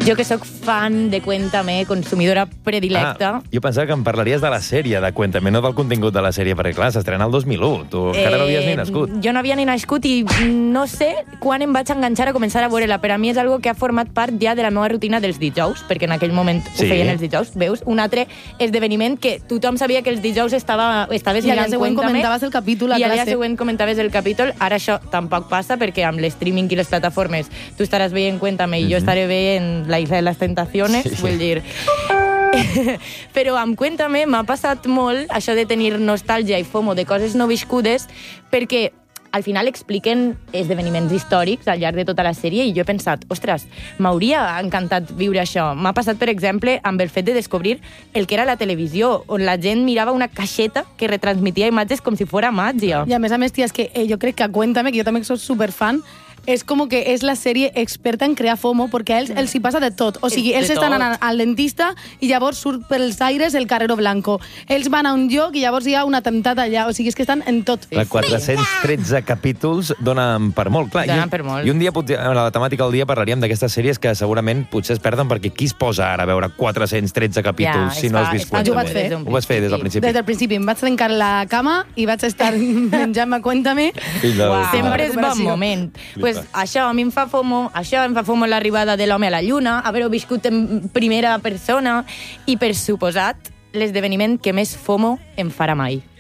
Jo que sóc fan de Cuéntame, consumidora predilecta. Jo pensava que em parlaries de la sèrie de Cuéntame, no del contingut de la sèrie, perquè clar, s'estrena el 2001. Tu encara no havies ni nascut. Jo no havia ni nascut i no sé quan em vaig enganxar a començar a veure-la. Per a mi és algo que ha format part ja de la meva rutina dels dijous, perquè en aquell moment ho feien els dijous. Veus? Un altre esdeveniment que tothom sabia que els dijous estaves mirant Cuéntame. I al següent comentaves el capítol a classe. I al dia següent comentaves el capítol. Ara això tampoc passa, perquè amb l'streaming i les plataformes tu estaràs veient Cuéntame i jo estaré veient La Isla de las Tentaciones, vull dir... Però amb Cuéntame m'ha passat molt això de tenir nostàlgia i FOMO de coses no viscudes, perquè al final expliquen esdeveniments històrics al llarg de tota la sèrie i jo he pensat, ostres, m'hauria encantat viure això. M'ha passat, per exemple, amb el fet de descobrir el que era la televisió, on la gent mirava una caixeta que retransmitia imatges com si fos màgia. I a més, tia, és que jo crec que Cuéntame, que jo també soc superfan, és com que és la sèrie experta en crear FOMO, perquè a ells els hi passa de tot. O sigui, ells estan anant al dentista i llavors surt pels aires el Carrero Blanco. Ells van a un lloc i llavors hi ha un atemptat allà. O sigui, és que estan en tot. 413 capítols donen per molt, clar. Donen per molt. I un dia, a la temàtica del dia, parlaríem d'aquestes sèries que segurament potser es perden, perquè qui es posa ara a veure 413 capítols si no has viscut? Jo ho vaig fer. Ho vas fer des del principi? Des del principi. Em vaig trencar la cama i vaig estar menjant-me Cuéntame. Sempre és bon moment. Pues això a mi em fa FOMO, l'arribada de l'home a la lluna, haver-ho viscut en primera persona i, per suposat, l'esdeveniment que més FOMO em farà mai.